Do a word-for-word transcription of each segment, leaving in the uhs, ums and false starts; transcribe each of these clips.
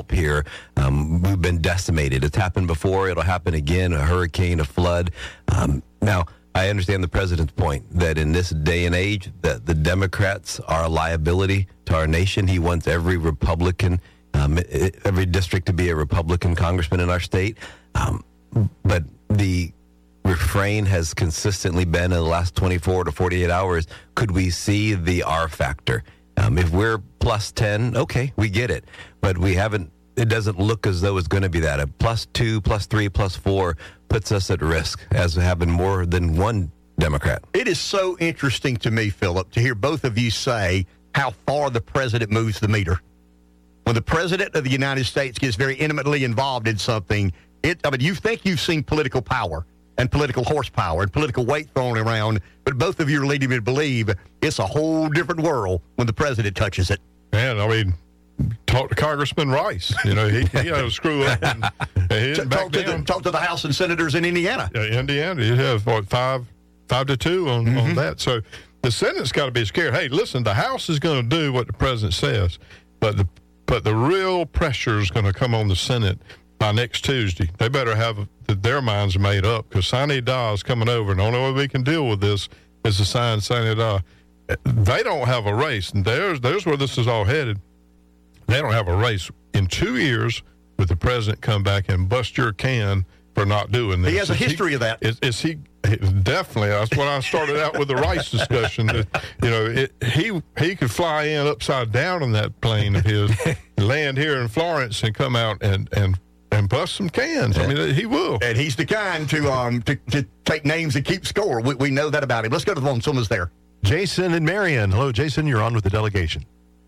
help here. Um, we've been decimated. It's happened before. It'll happen again, a hurricane, a flood. Um, now, I understand the president's point that in this day and age that the Democrats are a liability to our nation. He wants every Republican, um, every district to be a Republican congressman in our state. Um, but the refrain has consistently been in the last twenty-four to forty-eight hours, could we see the R factor? Um, if we're plus ten, okay, we get it. But we haven't, it doesn't look as though it's going to be that. A plus two, plus three, plus four puts us at risk, as having more than one Democrat. It is so interesting to me, Philip, to hear both of you say how far the president moves the meter. When the president of the United States gets very intimately involved in something, it, I mean, you think you've seen political power and political horsepower and political weight thrown around, but both of you are leading me to believe it's a whole different world when the president touches it. Man, I mean, talk to Congressman Rice. You know, he, he had to screw up and, and he didn't back talk, to down. the, talk to the House and senators in Indiana. Uh, Indiana, you have, what, five, five to two on, mm-hmm. on that. So the Senate's got to be scared. Hey, listen, the House is going to do what the president says, but the but the real pressure is going to come on the Senate by next Tuesday. They better have the, their minds made up, because Sine Die is coming over, and the only way we can deal with this is to sign Sine Die. They don't have a race, and there's there's where this is all headed. They don't have a race. In two years, would the president come back and bust your can for not doing this? He has a is history he, of that. Is, is he definitely? That's what I started out with the Rice discussion. That, you know, it, he he could fly in upside down on that plane of his, land here in Florence, and come out and and. and bust some cans. I mean, he will. And he's the kind to um to, to take names and keep score. We, we know that about him. Let's go to the phone. Someone's there. Jason and Marion. Hello, Jason. You're on with the delegation.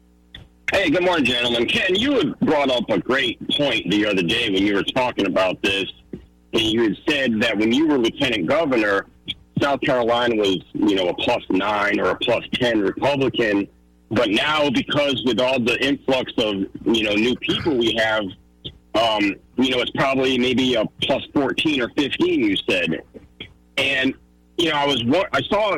Hey, good morning, gentlemen. Ken, you had brought up a great point the other day when you were talking about this. And you had said that when you were lieutenant governor, South Carolina was, you know, a plus nine or a plus ten Republican. But now, because with all the influx of, you know, new people we have, Um, you know, it's probably maybe a plus fourteen or fifteen, you said. And, you know, I was, I saw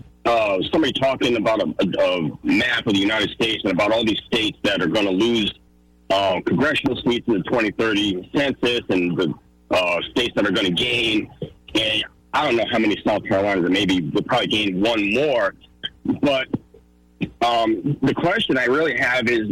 uh, somebody talking about a, a, a map of the United States and about all these states that are going to lose uh, congressional seats in the twenty thirty census, and the uh, states that are going to gain. And I don't know how many South Carolinas that maybe would probably gain one more. But um, the question I really have is,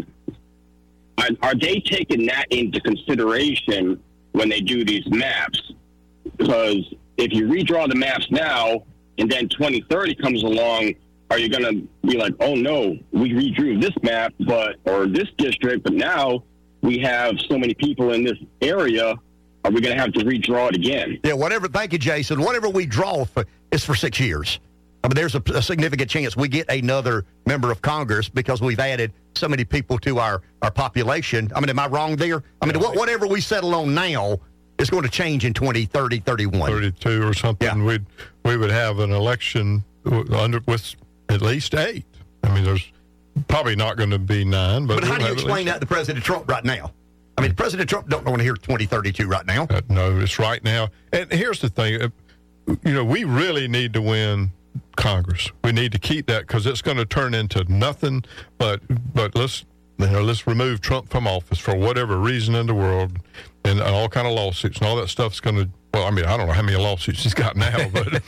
are they taking that into consideration when they do these maps? Because if you redraw the maps now and then twenty thirty comes along, are you going to be like, oh, no, we redrew this map but or this district, but now we have so many people in this area, are we going to have to redraw it again? Yeah, whatever. Thank you, Jason. Whatever we draw for, is for six years. I mean, there's a, a significant chance we get another member of Congress because we've added so many people to our, our population. I mean, am I wrong there? I mean, yeah. wh- whatever we settle on now is going to change in twenty, thirty, thirty-one. thirty-two or something. Yeah. We'd, we would have an election under with at least eight. I mean, there's probably not going to be nine. But, but how we'll do you explain that to President Trump right now? I mean, President Trump don't want to hear twenty thirty-two right now. Uh, no, it's right now. And here's the thing. You know, we really need to win Congress. We need to keep that, because it's going to turn into nothing but but let's you know let's remove Trump from office for whatever reason in the world, and, and all kind of lawsuits and all that stuff's going to. Well, I mean, I don't know how many lawsuits he's got now, but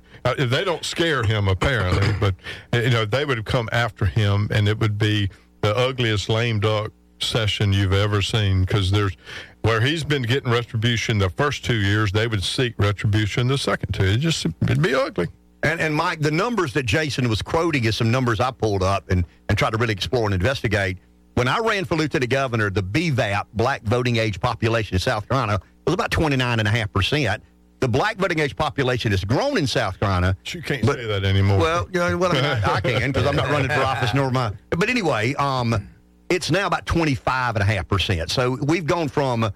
if they don't scare him, apparently, but you know they would come after him, and it would be the ugliest lame duck session you've ever seen, because there's where he's been getting retribution the first two years, they would seek retribution the second two. It just it'd be ugly. And, and Mike, the numbers that Jason was quoting is some numbers I pulled up and, and tried to really explore and investigate. When I ran for lieutenant governor, the B V A P, black voting age population in South Carolina, was about twenty-nine point five percent. The black voting age population has grown in South Carolina. You can't but, say that anymore. Well, you know, well I, mean, I, I can, because I'm not running for office, nor am I. But anyway, um, it's now about twenty-five point five percent. So we've gone from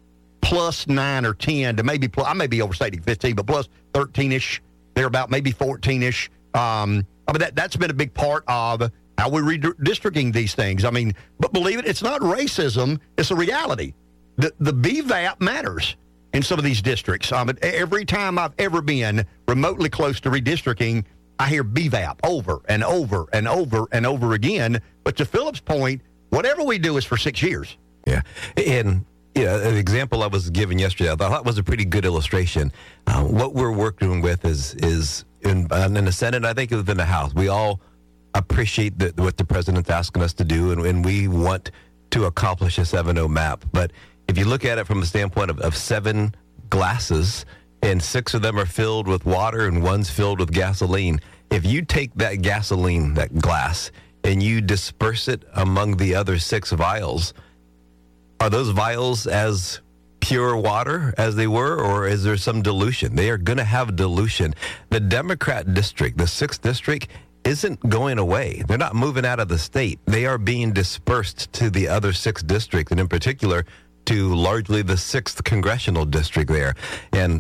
plus nine or ten to maybe, plus, I may be overstating fifteen, but plus thirteen-ish. They're about maybe fourteen-ish. Um, I mean, that, that's been a big part of how we're redistricting these things. I mean, but believe it, it's not racism. It's a reality. The, the B V A P matters in some of these districts. Um, every time I've ever been remotely close to redistricting, I hear B V A P over and over and over and over again. But to Philip's point, whatever we do is for six years. Yeah. in you know, an example I was given yesterday, I thought was a pretty good illustration. Uh, what we're working with is is in, in the Senate, I think within the House, we all appreciate the, what the president's asking us to do, and, and we want to accomplish a seven oh map. But if you look at it from the standpoint of, of seven glasses, and six of them are filled with water and one's filled with gasoline, if you take that gasoline, that glass, and you disperse it among the other six vials, are those vials as pure water as they were, or is there some dilution? They are going to have dilution. The Democrat district, the sixth district, isn't going away. They're not moving out of the state. They are being dispersed to the other six districts, and in particular to largely the sixth congressional district there. And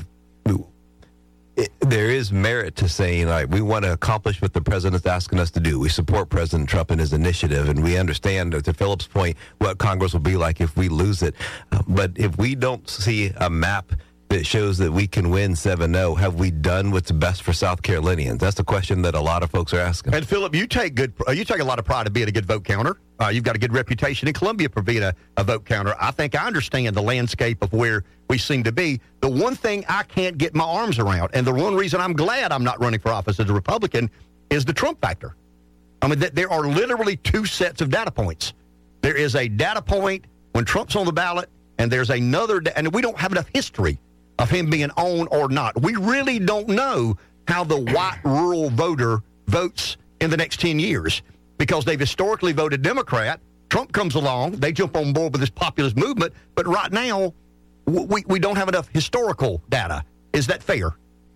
it, there is merit to saying, all right, we want to accomplish what the president's asking us to do. We support President Trump and his initiative, and we understand, to Philip's point, what Congress will be like if we lose it. Uh, but if we don't see a map that shows that we can win seven oh, have we done what's best for South Carolinians? That's the question that a lot of folks are asking. And Philip, you take good, uh, you take a lot of pride in being a good vote counter. Uh, you've got a good reputation in Columbia for being a, a vote counter. I think I understand the landscape of where we seem to be. The one thing I can't get my arms around, and the one reason I'm glad I'm not running for office as a Republican, is the Trump factor. I mean, th- there are literally two sets of data points. There is a data point when Trump's on the ballot, and there's another, da- and we don't have enough history of him being on or not. We really don't know how the white rural voter votes in the next ten years because they've historically voted Democrat. Trump comes along, they jump on board with this populist movement, but right now, we, we don't have enough historical data. Is that fair?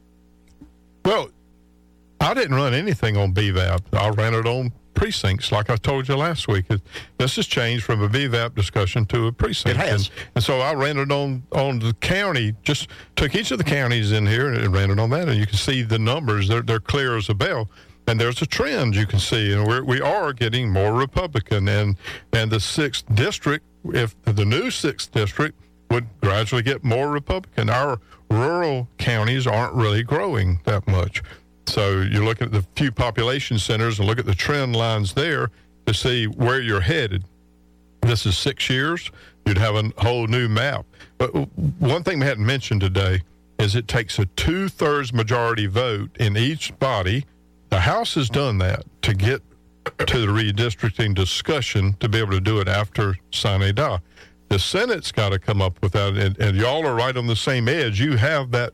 Well, I didn't run anything on B V A P. I ran it on precincts, like I told you last week. It, this has changed from a B V A P discussion to a precinct. It has. And, and so I ran it on, on the county, just took each of the counties in here and ran it on that, and you can see the numbers. They're, they're clear as a bell. And there's a trend you can see, and we're, we are getting more Republican. And, and the sixth district, if the new sixth district, would gradually get more Republican. Our rural counties aren't really growing that much. So you look at the few population centers and look at the trend lines there to see where you're headed. This is six years. You'd have a whole new map. But one thing we hadn't mentioned today is it takes a two-thirds majority vote in each body. The House has done that to get to the redistricting discussion to be able to do it after sine die. The Senate's got to come up with that, and, and y'all are right on the same edge. You have that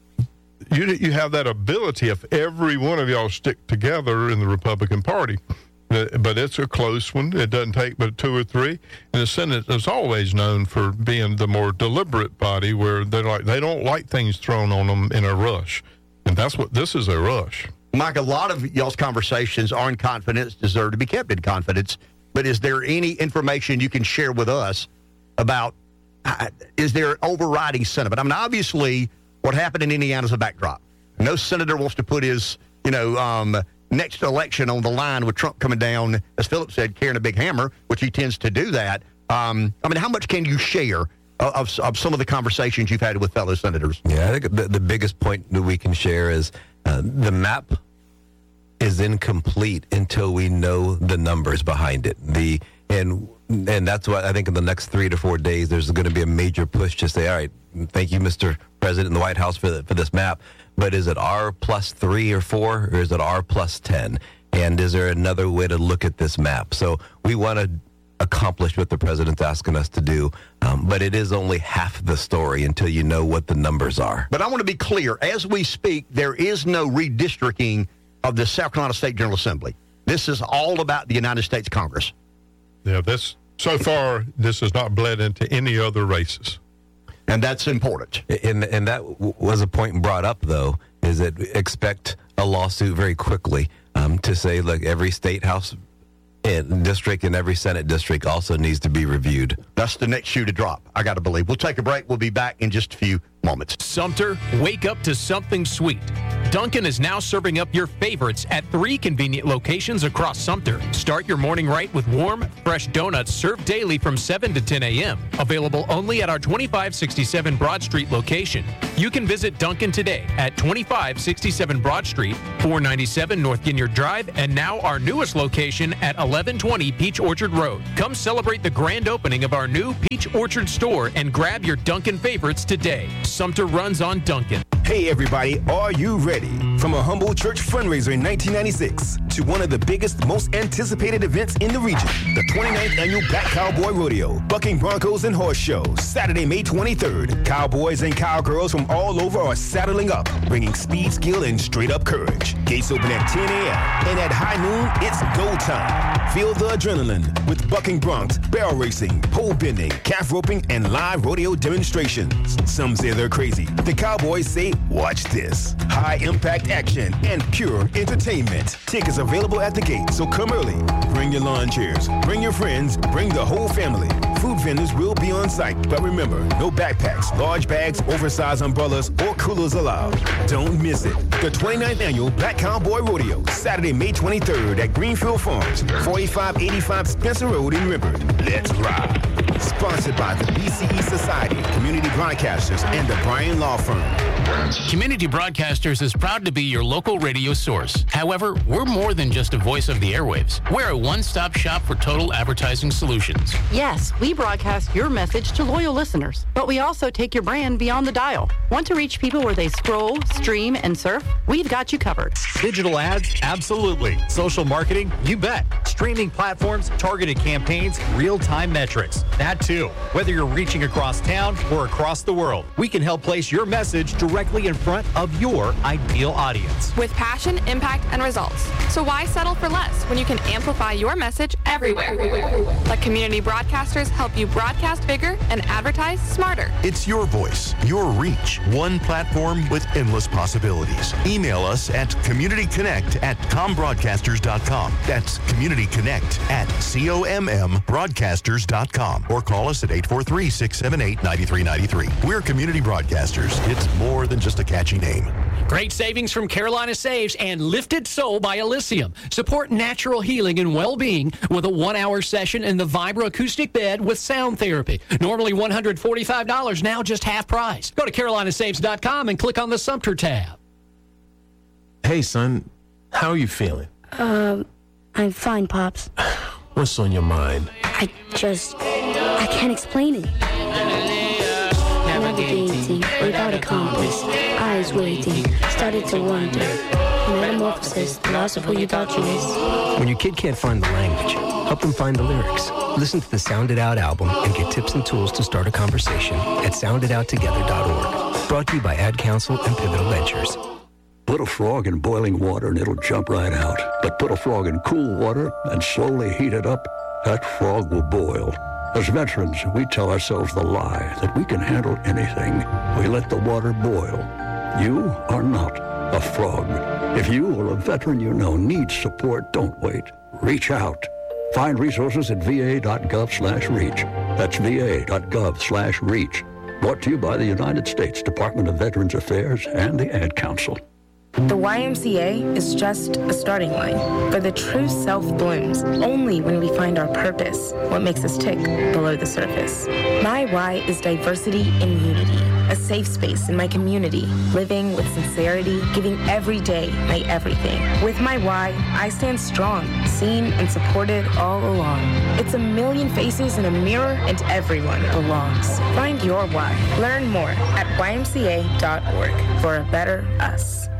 You you have that ability if every one of y'all stick together in the Republican Party. But it's a close one. It doesn't take but two or three. And the Senate is always known for being the more deliberate body where they're like they don't like things thrown on them in a rush. And that's what this is, a rush. Mike, a lot of y'all's conversations are in confidence, deserve to be kept in confidence. But is there any information you can share with us about, uh, is there overriding sentiment? I mean, obviously, what happened in Indiana is a backdrop. No senator wants to put his, you know, um, next election on the line with Trump coming down, as Philip said, carrying a big hammer, which he tends to do that. Um, I mean, how much can you share of, of, of some of the conversations you've had with fellow senators? Yeah, I think the, the biggest point that we can share is uh, the map is incomplete until we know the numbers behind it. The and and that's why I think in the next three to four days there's going to be a major push to say, all right, thank you, Mister President, in the White House for the, for this map. But is it R plus three or four, or is it R plus ten? And is there another way to look at this map? So we want to accomplish what the president's asking us to do, um, but it is only half the story until you know what the numbers are. But I want to be clear. As we speak, there is no redistricting of the South Carolina State General Assembly. This is all about the United States Congress. Yeah, this so far, this has not bled into any other races. And that's important. And, and that w- was a point brought up, though, is that expect a lawsuit very quickly um, to say, look, every state house and district and every Senate district also needs to be reviewed. That's the next shoe to drop, I got to believe. We'll take a break. We'll be back in just a few moments. Sumter, wake up to something sweet. Dunkin' is now serving up your favorites at three convenient locations across Sumter. Start your morning right with warm, fresh donuts served daily from seven to ten a.m. Available only at our twenty-five sixty-seven Broad Street location. You can visit Dunkin' today at twenty-five sixty-seven Broad Street, four ninety-seven North Ginyard Drive, and now our newest location at eleven twenty Peach Orchard Road. Come celebrate the grand opening of our new Peach Orchard store and grab your Dunkin' favorites today. Sumter runs on Dunkin'. Hey everybody, are you ready? From a humble church fundraiser in nineteen ninety-six to one of the biggest, most anticipated events in the region, the twenty-ninth Annual Black Cowboy Rodeo, Bucking Broncos and Horse Show, Saturday, May twenty-third. Cowboys and cowgirls from all over are saddling up, bringing speed, skill, and straight-up courage. Gates open at ten a.m. and at high noon, it's go time. Feel the adrenaline with bucking broncs, barrel racing, pole bending, calf roping, and live rodeo demonstrations. Some say they're crazy. The Cowboys say, watch this. High-impact action and pure entertainment. Tickets available at the gate, so come early. Bring your lawn chairs, bring your friends, bring the whole family. Food vendors will be on site, but remember, no backpacks, large bags, oversized umbrellas, or coolers allowed. Don't miss it. The twenty-ninth Annual Black Cowboy Rodeo, Saturday, May twenty-third at Greenfield Farms, forty-five eighty-five Spencer Road in River. Let's ride. Sponsored by the B C E Society, Community Broadcasters, and the Bryan Law Firm. Community Broadcasters is proud to be your local radio source. However, we're more than just a voice of the airwaves. We're a one-stop shop for total advertising solutions. Yes, we broadcast your message to loyal listeners, but we also take your brand beyond the dial. Want to reach people where they scroll, stream, and surf? We've got you covered. Digital ads? Absolutely. Social marketing? You bet. Streaming platforms, targeted campaigns, real-time metrics. That too. Whether you're reaching across town or across the world, we can help place your message directly in front of your ideal audience. With passion, impact, and results. So why settle for less when you can amplify your message everywhere? Let Community Broadcasters help you broadcast bigger and advertise smarter. It's your voice, your reach, one platform with endless possibilities. Email us at communityconnect at combroadcasters dot com. That's communityconnect at C O M M broadcasters dot com. Or call us at eight four three, six seven eight, nine three nine three. We're Community Broadcasters. It's more than just a catchy name. Great savings from Carolina Saves and Lifted Soul by Elysium. Support natural healing and well-being with a one-hour session in the Vibra acoustic bed with sound therapy. Normally one hundred forty-five dollars, now just half price. Go to carolina saves dot com and click on the Sumter tab. Hey, son, how are you feeling? Um, I'm fine, Pops. What's on your mind? I just, I can't explain it. Navigating without a compass, eyes waiting, started to wonder. Metamorphosis, the loss of who you thought you was. When your kid can't find the language, help them find the lyrics. Listen to the Sound It Out album and get tips and tools to start a conversation at sound it out together dot org. Brought to you by Ad Council and Pivotal Ventures. Put a frog in boiling water and it'll jump right out. But put a frog in cool water and slowly heat it up, that frog will boil. As veterans, we tell ourselves the lie that we can handle anything. We let the water boil. You are not a frog. If you or a veteran you know needs support, don't wait. Reach out. Find resources at va.gov slash reach. That's va.gov slash reach. Brought to you by the United States Department of Veterans Affairs and the Ad Council. The Y M C A is just a starting line, for the true self blooms only when we find our purpose, what makes us tick below the surface. My Y is diversity and unity, a safe space in my community, living with sincerity, giving every day my everything. With my Y, I stand strong, seen and supported all along. It's a million faces in a mirror and everyone belongs. Find your Y. Learn more at y m c a dot org for a better us.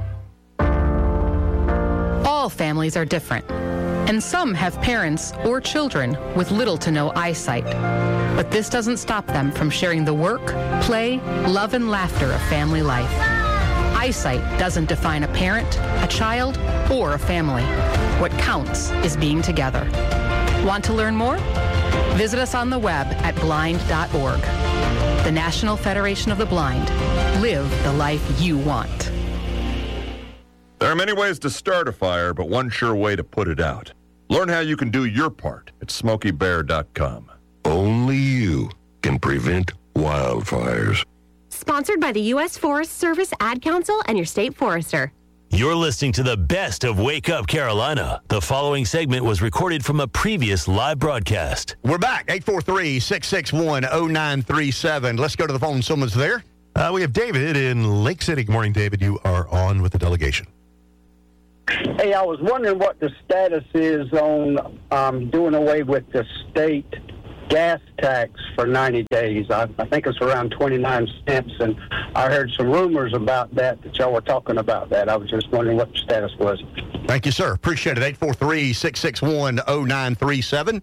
All families are different, and some have parents or children with little to no eyesight. But this doesn't stop them from sharing the work, play, love, and laughter of family life. Eyesight doesn't define a parent, a child, or a family. What counts is being together. Want to learn more? Visit us on the web at blind dot org. The National Federation of the Blind. Live the life you want. There are many ways to start a fire, but one sure way to put it out. Learn how you can do your part at smoky bear dot com. Only you can prevent wildfires. Sponsored by the U S Forest Service, Ad Council, and your state forester. You're listening to the best of Wake Up Carolina. The following segment was recorded from a previous live broadcast. We're back. eight four three, six six one, zero nine three seven. Let's go to the phone. Someone's there. Uh, we have David in Lake City. Good morning, David. You are on with the delegation. Hey, I was wondering what the status is on um, doing away with the state gas tax for ninety days. I, I think it's around twenty-nine cents, and I heard some rumors about that, that y'all were talking about that. I was just wondering what the status was. Thank you, sir. Appreciate it. eight four three, six six one, zero nine three seven.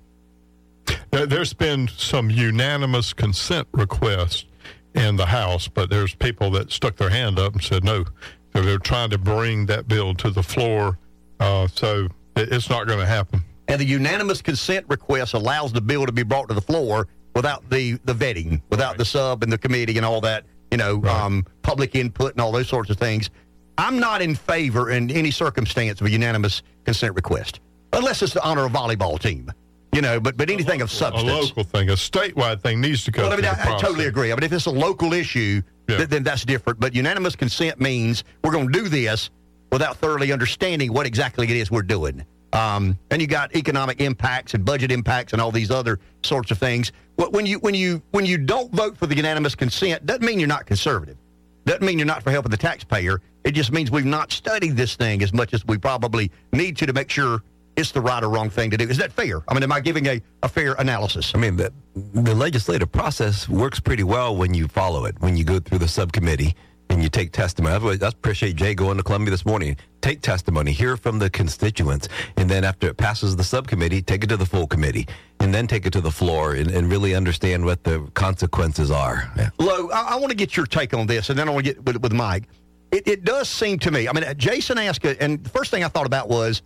There's been some unanimous consent requests in the House, but there's people that stuck their hand up and said no. So they're trying to bring that bill to the floor, uh, so it's not going to happen. And the unanimous consent request allows the bill to be brought to the floor without the, the vetting, without right. the sub and the committee and all that, you know, right. um, public input and all those sorts of things. I'm not in favor in any circumstance of a unanimous consent request, unless it's to honor a volleyball team, you know, but, but anything a of substance. A local thing, a statewide thing needs to go well, I mean, through I, the I process. totally agree. I mean, if it's a local issue, yeah. th- then that's different. But unanimous consent means we're going to do this without thoroughly understanding what exactly it is we're doing. Um, and you got economic impacts and budget impacts and all these other sorts of things. When you when you when you don't vote for the unanimous consent, doesn't mean you're not conservative. Doesn't mean you're not for helping the taxpayer. It just means we've not studied this thing as much as we probably need to to make sure it's the right or wrong thing to do. Is that fair? I mean, am I giving a, a fair analysis? I mean, the, the legislative process works pretty well when you follow it, when you go through the subcommittee and you take testimony. I appreciate Jay going to Columbia this morning. Take testimony, hear from the constituents, and then after it passes the subcommittee, take it to the full committee, and then take it to the floor and, and really understand what the consequences are. Yeah. Lo, I, I want to get your take on this, and then I want to get with, with Mike. It, it does seem to me, I mean, Jason asked, and the first thing I thought about was,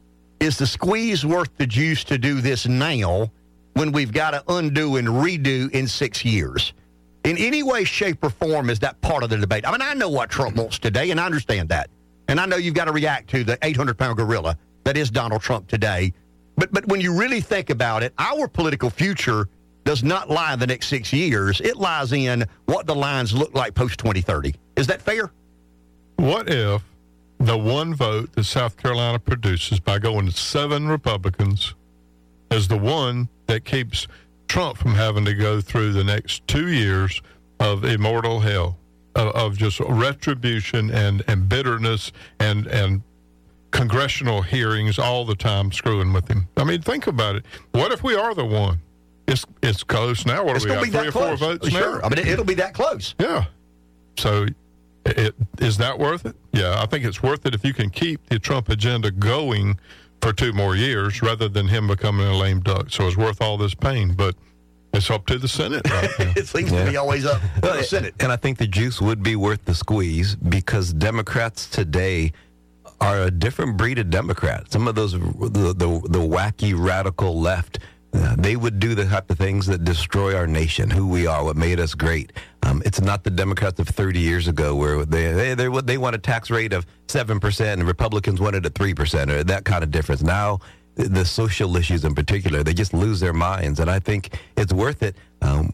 is the squeeze worth the juice to do this now when we've got to undo and redo in six years? In any way, shape, or form is that part of the debate? I mean, I know what Trump wants today, and I understand that. And I know you've got to react to the eight hundred pound gorilla that is Donald Trump today. But but when you really think about it, our political future does not lie in the next six years. It lies in what the lines look like post twenty thirty. Is that fair? What if the one vote that South Carolina produces by going to seven Republicans is the one that keeps Trump from having to go through the next two years of immortal hell, of, of just retribution and, and bitterness and, and congressional hearings all the time screwing with him? I mean, think about it. What if we are the one? It's it's close now. What it's do we got? Three or close. four votes sure. now? I mean, it'll be that close. Yeah. So it, is that worth it? Yeah, I think it's worth it if you can keep the Trump agenda going for two more years rather than him becoming a lame duck. So it's worth all this pain, but it's up to the Senate right now. It seems yeah. to be always up to the Senate. And I think the juice would be worth the squeeze because Democrats today are a different breed of Democrat. Some of those, the, the, the wacky radical left, uh, they would do the type of things that destroy our nation, who we are, what made us great. Um, it's not the Democrats of thirty years ago where they they they, they want a tax rate of seven percent and Republicans wanted a three percent or that kind of difference. Now, the social issues in particular, they just lose their minds. And I think it's worth it. Um,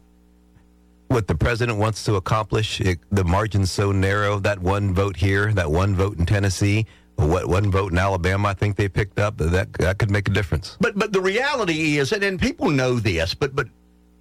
what the president wants to accomplish, it, the margin's so narrow, that one vote here, that one vote in Tennessee, what one vote in Alabama I think they picked up, that that could make a difference. But but the reality is, and, and people know this, but but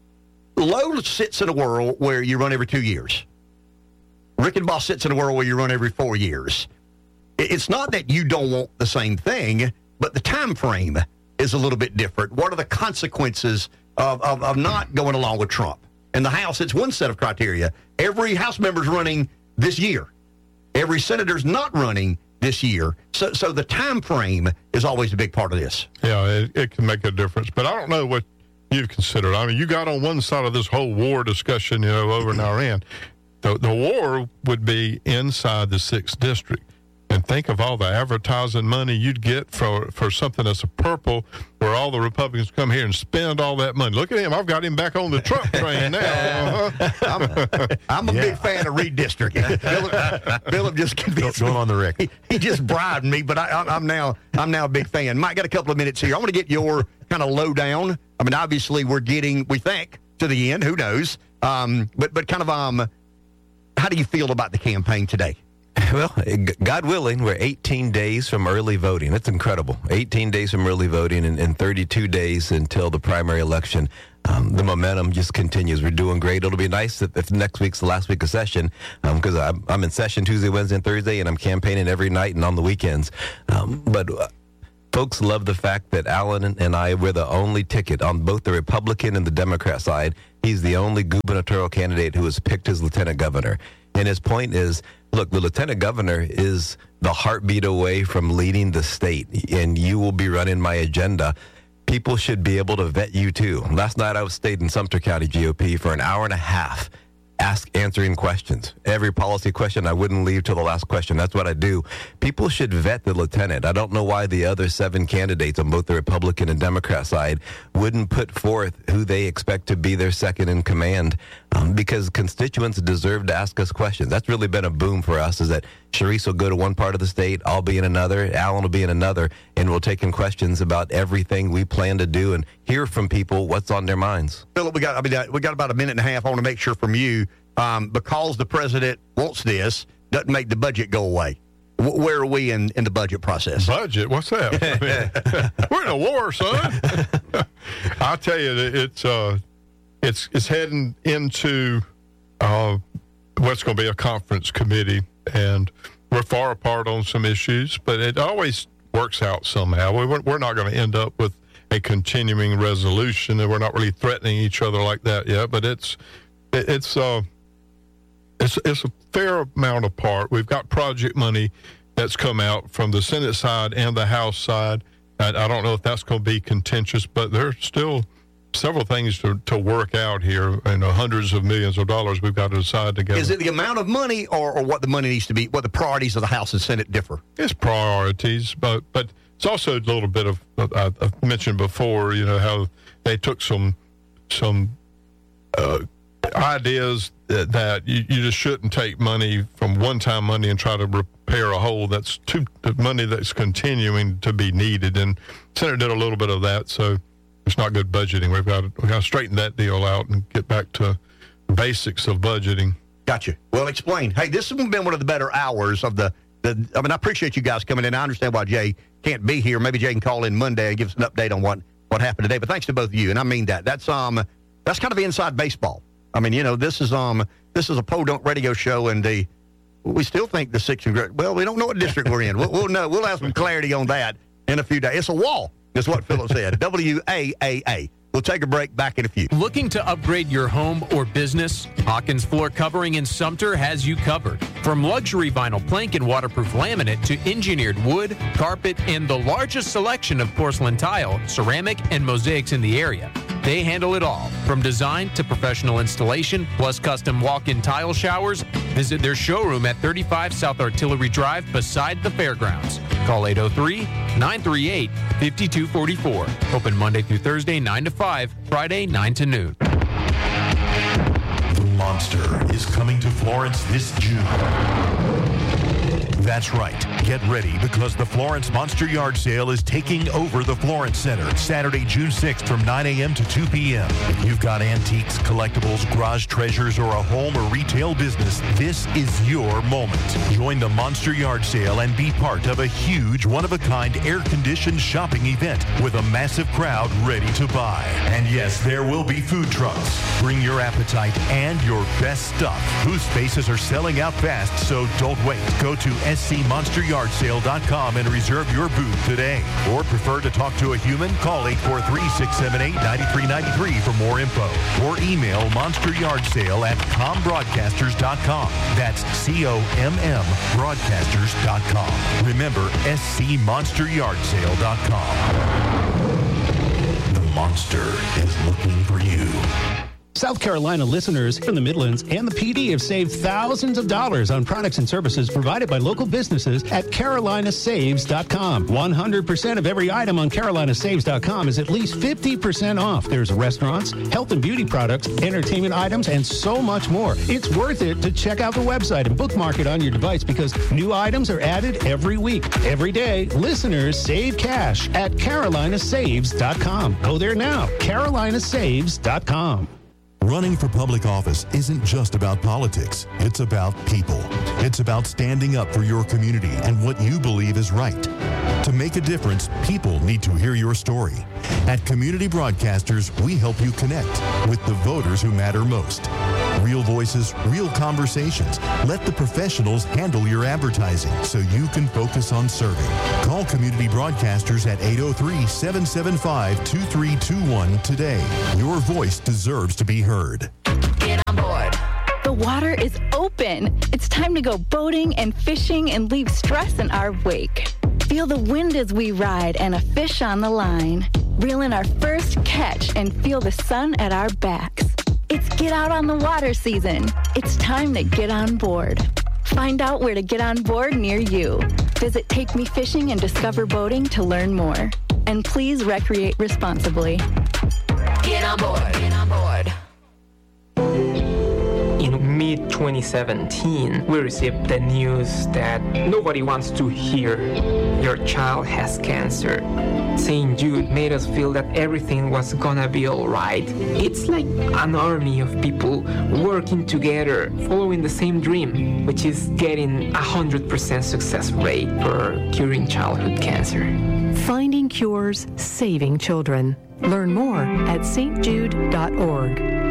Lowe sits in a world where you run every two years. Rickenbaugh sits in a world where you run every four years. It's not that you don't want the same thing, but the time frame is a little bit different. What are the consequences of, of, of not going along with Trump? In the House, it's one set of criteria. Every House member's running this year. Every senator's not running this year. So so the time frame is always a big part of this. Yeah, it, it can make a difference. But I don't know what you've considered. I mean, you got on one side of this whole war discussion, you know, over in Iran. The, the war would be inside the sixth district. And think of all the advertising money you'd get for, for something that's a purple, where all the Republicans come here and spend all that money. Look at him. I've got him back on the Trump train now. Uh-huh. I'm, I'm a yeah. big fan of redistricting. Philip, Philip just convinced Going me. on the Rick. He, he just bribed me, but I, I'm now I'm now a big fan. Mike, got a couple of minutes here. I want to get your kind of lowdown. I mean, obviously, we're getting, we think, to the end. Who knows? Um, but but kind of, um, how do you feel about the campaign today? Well, God willing, we're eighteen days from early voting. That's incredible. eighteen days from early voting and, and thirty-two days until the primary election. Um, the momentum just continues. We're doing great. It'll be nice if, if next week's the last week of session, because um, I'm, I'm in session Tuesday, Wednesday, and Thursday, and I'm campaigning every night and on the weekends. Um, but uh, folks love the fact that Alan and, and I, we're the only ticket on both the Republican and the Democrat side. He's the only gubernatorial candidate who has picked his lieutenant governor. And his point is, look, the lieutenant governor is the heartbeat away from leading the state, and you will be running my agenda. People should be able to vet you, too. Last night, I was stayed in Sumter County G O P for an hour and a half, ask, answering questions. Every policy question, I wouldn't leave till the last question. That's what I do. People should vet the lieutenant. I don't know why the other seven candidates on both the Republican and Democrat side wouldn't put forth who they expect to be their second in command, um, because constituents deserve to ask us questions. That's really been a boom for us, is that Sharice will go to one part of the state, I'll be in another, Alan will be in another, and we'll take in questions about everything we plan to do and hear from people what's on their minds. Philip, we got, I mean, we got about a minute and a half. I want to make sure from you, um, because the president wants this, doesn't make the budget go away. W- where are we in, in the budget process? Budget? What's that? I mean, we're in a war, son. I'll tell you, it's uh, it's it's heading into uh, what's going to be a conference committee, and we're far apart on some issues, but it always works out somehow. We, we're not going to end up with a continuing resolution, and we're not really threatening each other like that yet. But it's it, it's uh, it's it's a fair amount apart. We've got project money that's come out from the Senate side and the House side. I, I don't know if that's going to be contentious, but there's still several things to, to work out here, and you know, hundreds of millions of dollars we've got to decide together. Is it the amount of money, or, or what the money needs to be, what the priorities of the House and Senate differ? It's priorities, but but it's also a little bit of, I, I've mentioned before, you know, how they took some some uh, ideas that, that you, you just shouldn't take money from one-time money and try to repair a hole. That's too money that's continuing to be needed, and Senate did a little bit of that, so it's not good budgeting. We've got to, we've got to straighten that deal out and get back to the basics of budgeting. Gotcha. Well, explain. Hey, this has been one of the better hours of the, the I mean, I appreciate you guys coming in. I understand why Jay can't be here. Maybe Jay can call in Monday and give us an update on what, what happened today. But thanks to both of you, and I mean that. That's um that's kind of inside baseball. I mean, you know, this is um this is a Podunk radio show, and the we still think the sixth and great. Well, we don't know what district we're in. We'll, we'll know. We'll have some clarity on that in a few days. It's a wall. Is what Philip said. W A A A. We'll take a break. Back in a few. Looking to upgrade your home or business? Hawkins Floor Covering in Sumter has you covered. From luxury vinyl plank and waterproof laminate to engineered wood, carpet, and the largest selection of porcelain tile, ceramic, and mosaics in the area. They handle it all, from design to professional installation, plus custom walk-in tile showers. Visit their showroom at thirty-five South Artillery Drive beside the fairgrounds. Call eight oh three, nine three eight, five two four four. Open Monday through Thursday, nine to five, Friday, nine to noon. The Monster is coming to Florence this June. That's right. Get ready, because the Florence Monster Yard Sale is taking over the Florence Center Saturday, June sixth from nine a.m. to two p.m. If you've got antiques, collectibles, garage treasures, or a home or retail business, this is your moment. Join the Monster Yard Sale and be part of a huge, one-of-a-kind, air-conditioned shopping event with a massive crowd ready to buy. And yes, there will be food trucks. Bring your appetite and your best stuff. Booth spaces are selling out fast, so don't wait. Go to S C monster yard sale dot com and reserve your booth today. Or prefer to talk to a human? Call eight four three, six seven eight, nine three nine three for more info. Or email monsteryardsale at com broadcasters dot com. That's C O M M broadcasters dot com. Remember, S C monster yard sale dot com. The Monster is looking for you. South Carolina listeners from the Midlands and the P D have saved thousands of dollars on products and services provided by local businesses at carolina saves dot com. one hundred percent of every item on carolina saves dot com is at least fifty percent off. There's restaurants, health and beauty products, entertainment items, and so much more. It's worth it to check out the website and bookmark it on your device, because new items are added every week. Every day, listeners save cash at carolina saves dot com. Go there now, carolina saves dot com. Running for public office isn't just about politics. It's about people. It's about standing up for your community and what you believe is right. To make a difference, people need to hear your story. At Community Broadcasters, we help you connect with the voters who matter most. Real voices, real conversations. Let the professionals handle your advertising so you can focus on serving. Call Community Broadcasters at eight oh three, seven seven five, two three two one today. Your voice deserves to be heard. Get on board. The water is open. It's time to go boating and fishing and leave stress in our wake. Feel the wind as we ride and a fish on the line. Reel in our first catch and feel the sun at our backs. It's get out on the water season. It's time to get on board. Find out where to get on board near you. Visit Take Me Fishing and Discover Boating to learn more. And please recreate responsibly. Get on board. Get on board. In mid twenty seventeen, we received the news that nobody wants to hear your child has cancer. Saint Jude made us feel that everything was gonna be alright. It's like an army of people working together, following the same dream, which is getting a one hundred percent success rate for curing childhood cancer. Finding cures, saving children. Learn more at s t jude dot org.